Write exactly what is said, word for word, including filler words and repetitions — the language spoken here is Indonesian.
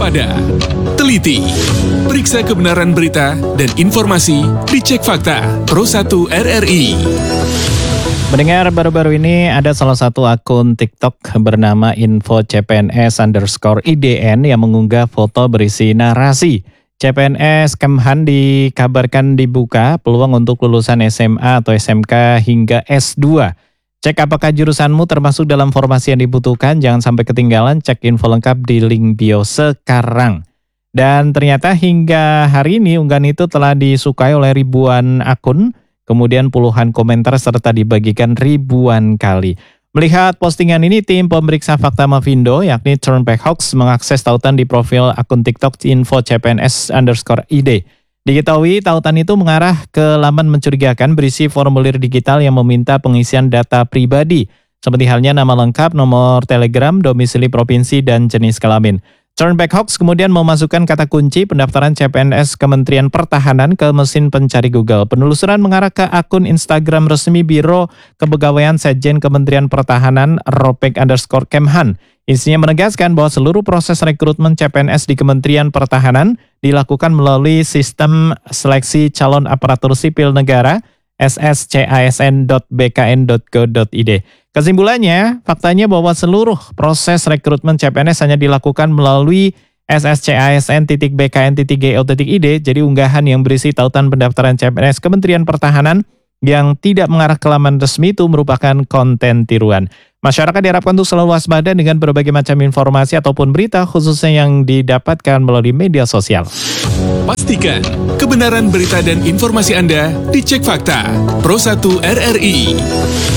waspada, teliti, periksa kebenaran berita dan informasi, dicek fakta. Pro satu R R I. Mendengar baru-baru ini ada salah satu akun TikTok bernama info C P N S underscore I D N yang mengunggah foto berisi narasi. C P N S Kemhan dikabarkan dibuka peluang untuk lulusan S M A atau S M K hingga S dua. Cek apakah jurusanmu termasuk dalam formasi yang dibutuhkan, jangan sampai ketinggalan, cek info lengkap di link bio sekarang. Dan ternyata hingga hari ini unggahan itu telah disukai oleh ribuan akun, kemudian puluhan komentar serta dibagikan ribuan kali. Melihat postingan ini, tim pemeriksa fakta Mavindo yakni Turnback Hoax mengakses tautan di profil akun TikTok info C P N S underscore I D. Diketahui tautan itu mengarah ke laman mencurigakan berisi formulir digital yang meminta pengisian data pribadi, seperti halnya nama lengkap, nomor telegram, domisili provinsi, dan jenis kelamin. Turnback Hoax kemudian memasukkan kata kunci pendaftaran C P N S Kementerian Pertahanan ke mesin pencari Google. Penelusuran mengarah ke akun Instagram resmi Biro Kepegawaian Sekjen Kementerian Pertahanan Ropek underscore Kemhan. Isinya menegaskan bahwa seluruh proses rekrutmen C P N S di Kementerian Pertahanan dilakukan melalui sistem seleksi calon aparatur sipil negara s s c a s n dot b k n dot go dot i d. Kesimpulannya, faktanya bahwa seluruh proses rekrutmen C P N S hanya dilakukan melalui s s c a s n dot b k n dot go dot i d, jadi unggahan yang berisi tautan pendaftaran C P N S Kementerian Pertahanan yang tidak mengarah ke laman resmi itu merupakan konten tiruan. Masyarakat diharapkan untuk selalu waspada dengan berbagai macam informasi ataupun berita khususnya yang didapatkan melalui media sosial. Pastikan kebenaran berita dan informasi Anda dicek fakta. Pro satu R R I.